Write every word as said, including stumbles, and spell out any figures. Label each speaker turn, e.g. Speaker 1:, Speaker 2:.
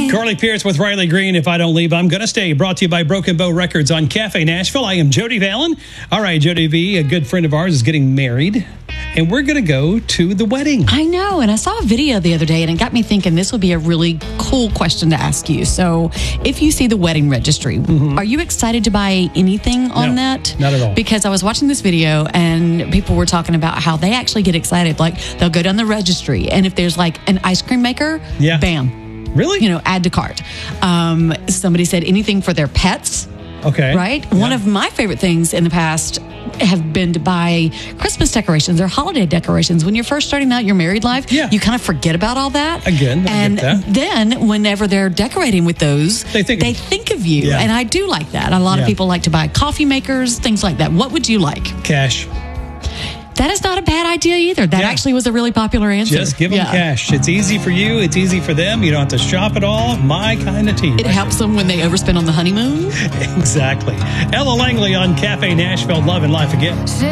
Speaker 1: Carly Pierce with Riley Green. If I Don't Leave, I'm Gonna Stay. Brought to you by Broken Bow Records on Cafe Nashville. I am Jody Vallon. All right, Jody V, a good friend of ours, is getting married, and we're going to go to the wedding.
Speaker 2: I know, and I saw a video the other day, and it got me thinking this would be a really cool question to ask you. So, if you see the wedding registry, mm-hmm. are you excited to buy anything on
Speaker 1: no,
Speaker 2: that?
Speaker 1: Not at all.
Speaker 2: Because I was watching this video, and people were talking about how they actually get excited. Like, they'll go down the registry, and if there's like an ice cream maker,
Speaker 1: yeah.
Speaker 2: bam.
Speaker 1: Really?
Speaker 2: You know, add to cart. Um, somebody said anything for their pets.
Speaker 1: Okay.
Speaker 2: Right?
Speaker 1: Yeah.
Speaker 2: One of my favorite things in the past have been to buy Christmas decorations or holiday decorations. When you're first starting out your married life,
Speaker 1: yeah.
Speaker 2: you kind of forget about all that.
Speaker 1: Again, I
Speaker 2: and
Speaker 1: get that.
Speaker 2: then whenever they're decorating with those,
Speaker 1: they think,
Speaker 2: they think of you.
Speaker 1: Yeah.
Speaker 2: And I do like that. A lot
Speaker 1: yeah.
Speaker 2: of people like to buy coffee makers, things like that. What would you like?
Speaker 1: Cash.
Speaker 2: That is not a bad idea either. That
Speaker 1: yeah.
Speaker 2: actually was a really popular answer.
Speaker 1: Just give them
Speaker 2: yeah.
Speaker 1: cash. It's easy for you. It's easy for them. You don't have to shop at all. My kind of tea.
Speaker 2: It
Speaker 1: right
Speaker 2: helps
Speaker 1: there.
Speaker 2: them when they overspend on the honeymoon.
Speaker 1: Exactly. Ella Langley on Cafe Nashville. Love and Life again.